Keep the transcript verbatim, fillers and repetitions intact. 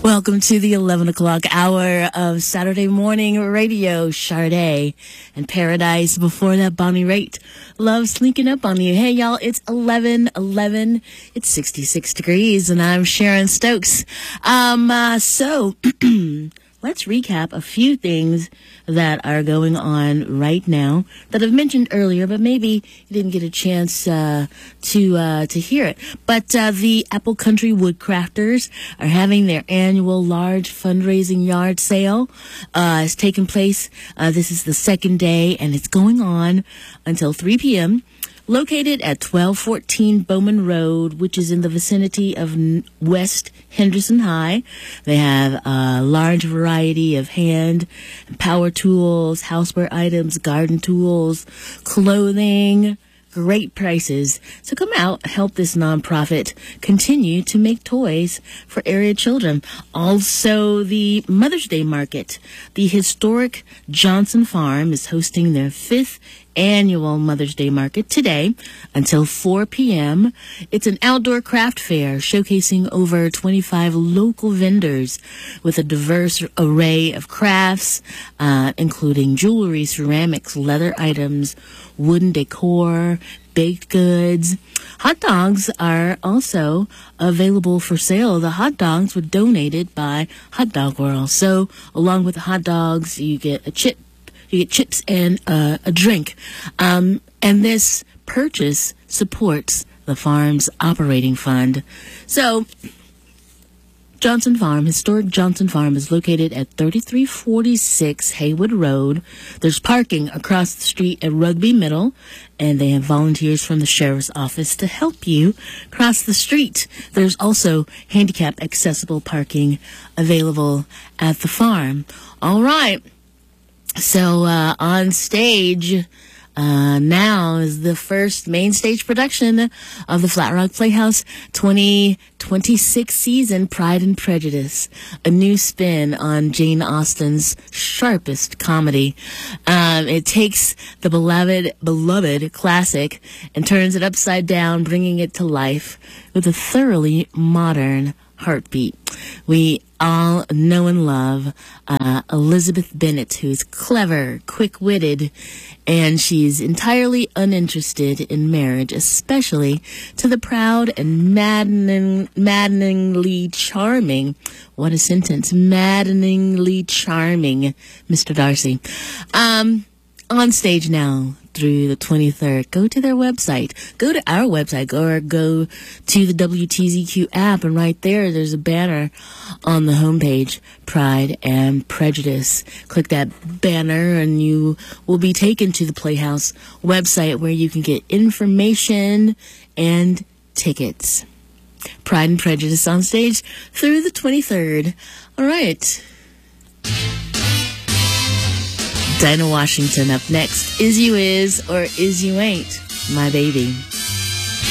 Welcome to the eleven o'clock hour of Saturday morning radio. Sade and Paradise. Before that, Bonnie Raitt. Love sneaking up on you. Hey, y'all, it's eleven eleven. It's sixty-six degrees, and I'm Sharon Stokes. Um, uh, so... Let's recap a few things that are going on right now that I've mentioned earlier, but maybe you didn't get a chance uh, to uh, to hear it. But uh, the Apple Country Woodcrafters are having their annual large fundraising yard sale. Uh, it's taking place. Uh, this is the second day, and it's going on until three p.m., located at twelve fourteen Bowman Road, which is in the vicinity of West Henderson High. They have a large variety of hand and power tools, houseware items, garden tools, clothing, great prices. So come out, help this nonprofit continue to make toys for area children. Also, the Mother's Day Market. The historic Johnson Farm is hosting their fifth annual Mother's Day Market today until four p.m. It's an outdoor craft fair showcasing over twenty-five local vendors with a diverse array of crafts, uh, including jewelry, ceramics, leather items, wooden decor, baked goods. Hot dogs are also available for sale. The hot dogs were donated by Hot Dog World. So along with the hot dogs, you get a chip You get chips and uh, a drink. Um, and this purchase supports the farm's operating fund. So, Johnson Farm, historic Johnson Farm, is located at thirty-three forty-six Haywood Road. There's parking across the street at Rugby Middle, and they have volunteers from the sheriff's office to help you cross the street. There's also handicap accessible parking available at the farm. All right. So, uh, on stage, uh, now is the first main stage production of the Flat Rock Playhouse twenty twenty-six season, Pride and Prejudice, a new spin on Jane Austen's sharpest comedy. Um, it takes the beloved, beloved classic and turns it upside down, bringing it to life with a thoroughly modern heartbeat. We all know and love uh, Elizabeth Bennet, who's clever, quick-witted, and she's entirely uninterested in marriage, especially to the proud and maddening, maddeningly charming, what a sentence, maddeningly charming Mister Darcy. Um, on stage now through the twenty-third. Go to their website. Go to our website. Go or go to the W T Z Q app, and right there, there's a banner on the homepage, Pride and Prejudice. Click that banner, and you will be taken to the Playhouse website where you can get information and tickets. Pride and Prejudice on stage through the twenty-third. All right. Dinah Washington up next. Is You Is or Is You Ain't My Baby.